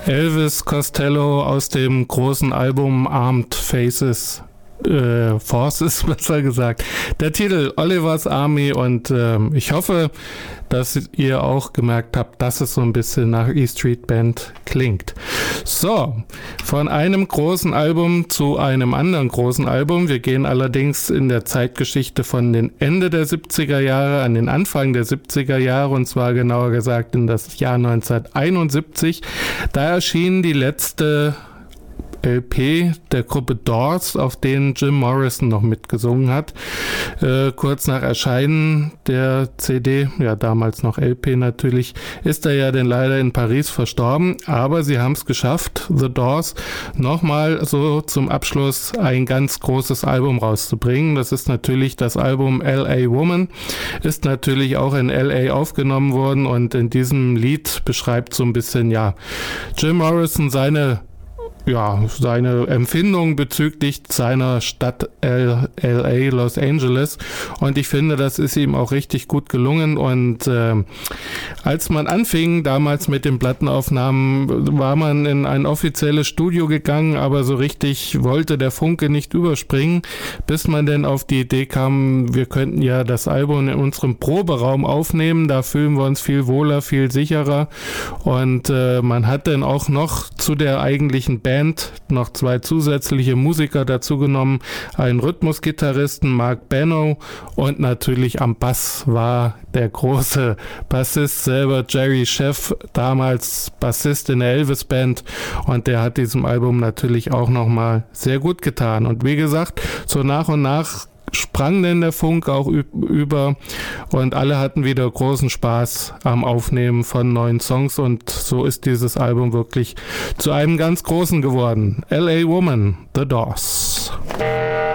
Elvis Costello aus dem großen Album Armed Forces, besser gesagt. Der Titel Oliver's Army, und ich hoffe, dass ihr auch gemerkt habt, dass es so ein bisschen nach E-Street Band klingt. So, von einem großen Album zu einem anderen großen Album. Wir gehen allerdings in der Zeitgeschichte von den Ende der 70er Jahre an den Anfang der 70er Jahre, und zwar genauer gesagt in das Jahr 1971. Da erschien die letzte LP der Gruppe Doors, auf denen Jim Morrison noch mitgesungen hat. Kurz nach Erscheinen der CD, ja damals noch LP natürlich, ist er ja denn leider in Paris verstorben, aber sie haben es geschafft, The Doors, nochmal so zum Abschluss ein ganz großes Album rauszubringen. Das ist natürlich das Album L.A. Woman, ist natürlich auch in L.A. aufgenommen worden, und in diesem Lied beschreibt so ein bisschen, ja, Jim Morrison seine Empfindung bezüglich seiner Stadt LA, Los Angeles, und ich finde, das ist ihm auch richtig gut gelungen. Und als man anfing damals mit den Plattenaufnahmen, war man in ein offizielles Studio gegangen, aber so richtig wollte der Funke nicht überspringen, bis man denn auf die Idee kam, wir könnten ja das Album in unserem Proberaum aufnehmen, da fühlen wir uns viel wohler, viel sicherer, und man hat dann auch noch zu der eigentlichen Band noch 2 zusätzliche Musiker dazu genommen, einen Rhythmusgitarristen Mark Benno, und natürlich am Bass war der große Bassist selber, Jerry Scheff, damals Bassist in der Elvis Band, und der hat diesem Album natürlich auch nochmal sehr gut getan. Und wie gesagt, so nach und nach sprang denn der Funk auch über, und alle hatten wieder großen Spaß am Aufnehmen von neuen Songs, und so ist dieses Album wirklich zu einem ganz großen geworden. L.A. Woman, The Doors.